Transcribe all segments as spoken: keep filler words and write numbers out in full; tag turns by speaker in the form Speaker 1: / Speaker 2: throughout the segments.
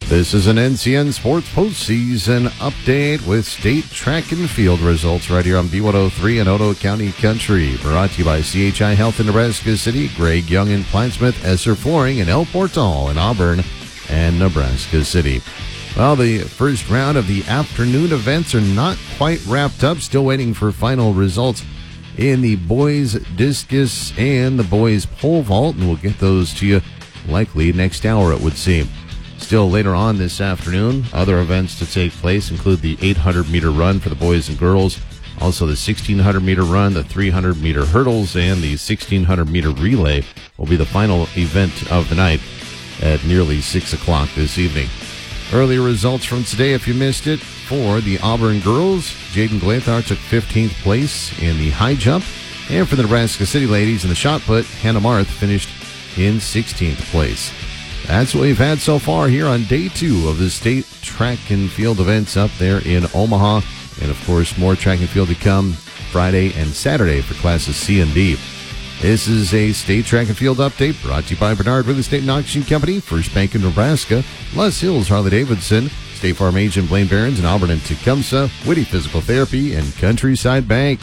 Speaker 1: This is an N C N Sports postseason update with state track and field results right here on B one oh three and Otoe County Country. Brought to you by C H I Health in Nebraska City, Greg Young in Plattsmouth, Esser Flooring, and El Portal in Auburn and Nebraska City. Well, the first round of the afternoon events are not quite wrapped up. Still waiting for final results in the boys discus and the boys pole vault, and we'll get those to you likely next hour, it would seem. Still later on this afternoon, other events to take place include the eight hundred meter run for the boys and girls, also the sixteen hundred meter run, the three hundred meter hurdles, and the sixteen hundred meter relay will be the final event of the night at nearly six o'clock this evening. Early results from today, if you missed it, for the Auburn girls, Jaden Glathar took fifteenth place in the high jump, and for the Nebraska City ladies in the shot put, Hannah Marth finished in sixteenth place. That's what we've had so far here on day two of the state track and field events up there in Omaha. And, of course, more track and field to come Friday and Saturday for classes C and D. This is a state track and field update brought to you by Bernard Real Estate and Auction Company, First Bank in Nebraska, Les Hills Harley-Davidson, State Farm agent Blaine Behrens in Auburn and Tecumseh, Whitty Physical Therapy, and Countryside Bank.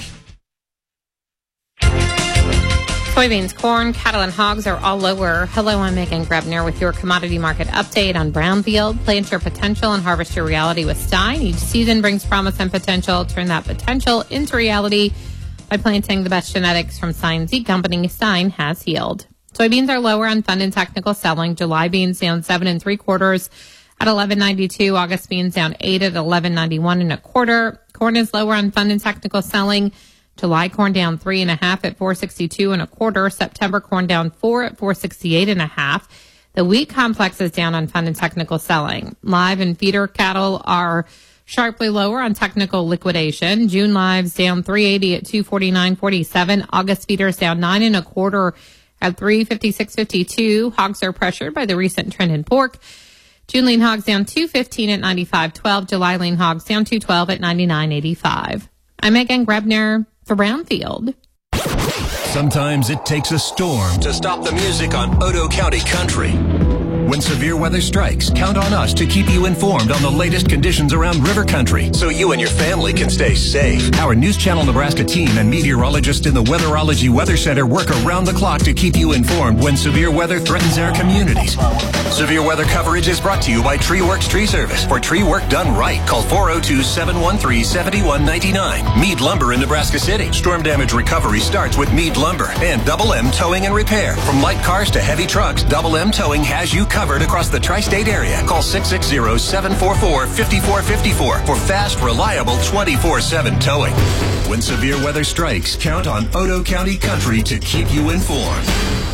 Speaker 2: Soybeans, corn, cattle, and hogs are all lower. Hello, I'm Megan Grebner with your commodity market update on Brownfield. Plant your potential and harvest your reality with Stein. Each season brings promise and potential. Turn that potential into reality by planting the best genetics from Stein Seed Company. Stein has healed. Soybeans are lower on fund and technical selling. July beans down seven and three quarters at eleven ninety-two. August beans down eight at eleven ninety-one and a quarter. Corn is lower on fund and technical selling. July corn down three and a half at four sixty-two and a quarter. September corn down four at four sixty-eight and a half. The wheat complex is down on fund and technical selling. Live and feeder cattle are sharply lower on technical liquidation. June lives down three eighty at two forty-nine forty-seven. August feeders down nine and a quarter at three fifty-six fifty-two. Hogs are pressured by the recent trend in pork. June lean hogs down two fifteen at ninety-five twelve. July lean hogs down two twelve at ninety-nine eighty-five. I'm Megan Grebner for Brownfield.
Speaker 3: Sometimes it takes a storm to stop the music on Otoe County Country. When severe weather strikes, count on us to keep you informed on the latest conditions around river country so you and your family can stay safe. Our News Channel Nebraska team and meteorologists in the Weatherology Weather Center work around the clock to keep you informed when severe weather threatens our communities. Severe weather coverage is brought to you by Tree Works Tree Service. For tree work done right, call four oh two, seven one three, seven one nine nine. Mead Lumber in Nebraska City. Storm damage recovery starts with Mead Lumber and Double M Towing and Repair. From light cars to heavy trucks, Double M Towing has you covered across the tri-state area. Call six six zero, seven four four, five four five four for fast, reliable twenty-four seven towing. When severe weather strikes, count on Otoe County Country to keep you informed.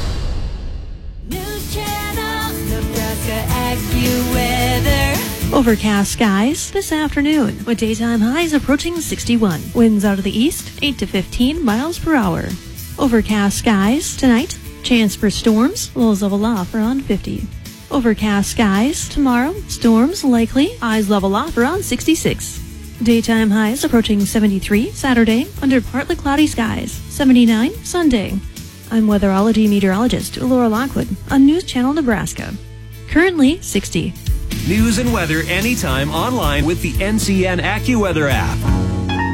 Speaker 4: News Channel, Nebraska AccuWeather.
Speaker 5: Overcast skies this afternoon with daytime highs approaching sixty-one. Winds out of the east, eight to fifteen miles per hour. Overcast skies tonight. Chance for storms. Lows level off around fifty. Overcast skies tomorrow. Storms likely. Highs level off around sixty-six. Daytime highs approaching seventy-three Saturday under partly cloudy skies. seventy-nine Sunday. I'm weatherology meteorologist Laura Lockwood on News Channel Nebraska. Currently sixty.
Speaker 3: News and weather anytime online with the N C N AccuWeather app.